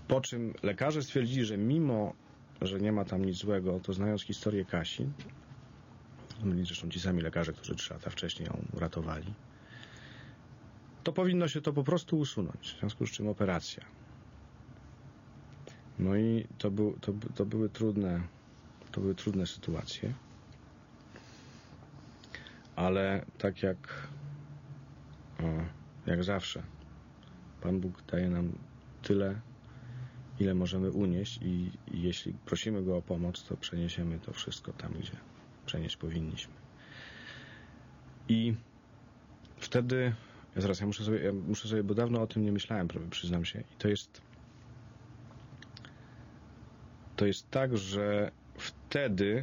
Po czym lekarze stwierdzili, że mimo, że nie ma tam nic złego, to znając historię Kasi, byli zresztą ci sami lekarze, którzy 3 lata wcześniej ją uratowali, to powinno się to po prostu usunąć, w związku z czym operacja. No i to były trudne sytuacje, ale tak jak zawsze, Pan Bóg daje nam tyle, ile możemy unieść i jeśli prosimy Go o pomoc, to przeniesiemy to wszystko tam, gdzie przenieść powinniśmy. I wtedy, ja muszę sobie, bo dawno o tym nie myślałem, przyznam się, i to jest tak, że wtedy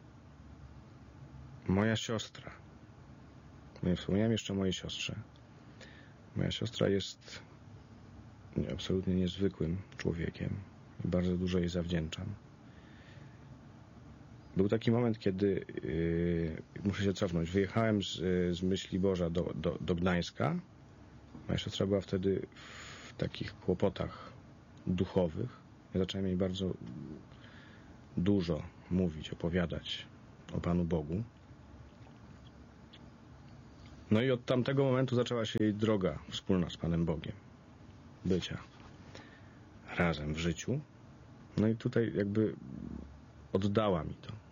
moja siostra, nie wspomniałem jeszcze o mojej siostrze, moja siostra jest absolutnie niezwykłym człowiekiem i bardzo dużo jej zawdzięczam. Był taki moment, kiedy muszę się cofnąć. Wyjechałem z Myśliborza do Gdańska. Moja siostra była wtedy w takich kłopotach duchowych. Ja zacząłem jej bardzo dużo mówić, opowiadać o Panu Bogu. No i od tamtego momentu zaczęła się jej droga wspólna z Panem Bogiem. Bycia razem w życiu. No i tutaj jakby oddała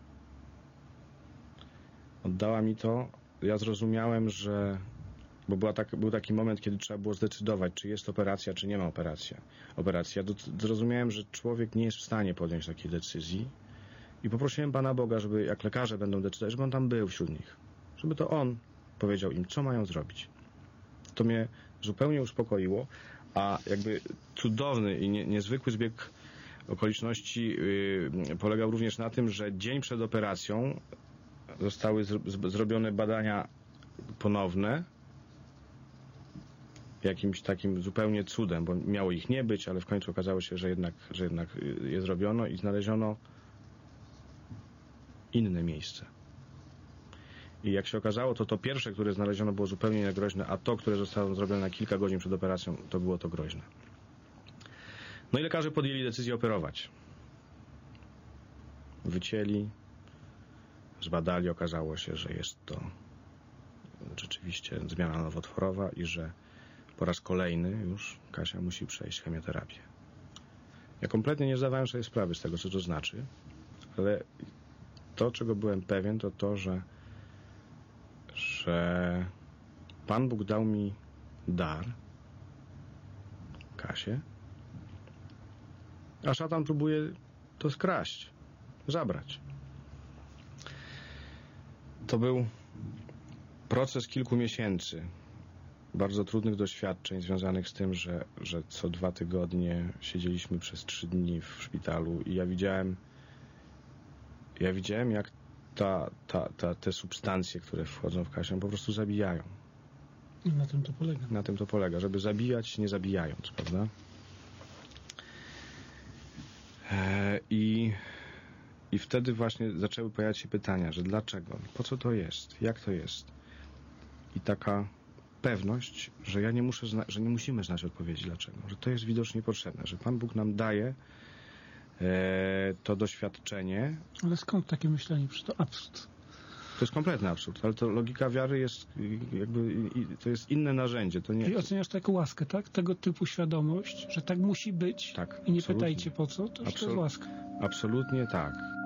mi to. Ja zrozumiałem, że bo był taki moment, kiedy trzeba było zdecydować, czy jest operacja, czy nie ma operacji. Zrozumiałem, że człowiek nie jest w stanie podjąć takiej decyzji i poprosiłem Pana Boga, żeby jak lekarze będą decydować, żeby On tam był wśród nich. Żeby to On powiedział im, co mają zrobić. To mnie zupełnie uspokoiło, a jakby cudowny i niezwykły zbieg okoliczności polegał również na tym, że dzień przed operacją zostały zrobione badania ponowne, jakimś takim zupełnie cudem, bo miało ich nie być, ale w końcu okazało się, że jednak je zrobiono i znaleziono inne miejsce. I jak się okazało, to pierwsze, które znaleziono, było zupełnie niegroźne, a to, które zostało zrobione na kilka godzin przed operacją, to było to groźne. No i lekarze podjęli decyzję operować. Wycięli, zbadali, okazało się, że jest to rzeczywiście zmiana nowotworowa i że po raz kolejny już Kasia musi przejść chemioterapię. Ja kompletnie nie zdawałem sobie sprawy z tego, co to znaczy, ale to, czego byłem pewien, to to, że Pan Bóg dał mi dar, Kasię, a szatan próbuje to skraść, zabrać. To był proces kilku miesięcy, bardzo trudnych doświadczeń związanych z tym, że co 2 tygodnie siedzieliśmy przez 3 dni w szpitalu i ja widziałem, jak te substancje, które wchodzą w Kasię, po prostu zabijają. I na tym to polega. Na tym to polega, żeby zabijać, nie zabijając, prawda? I wtedy właśnie zaczęły pojawiać się pytania, że dlaczego, po co to jest, jak to jest. I taka pewność, że że nie musimy znać odpowiedzi dlaczego, że to jest widocznie potrzebne, że Pan Bóg nam daje to doświadczenie. Ale skąd takie myślenie? Przecież to absurd. To jest kompletny absurd, ale to logika wiary jest to jest inne narzędzie. To nie... Czyli oceniasz to jako łaskę, tak? Tego typu świadomość, że tak musi być tak, i nie pytajcie po co, to jest łaska. Absolutnie tak.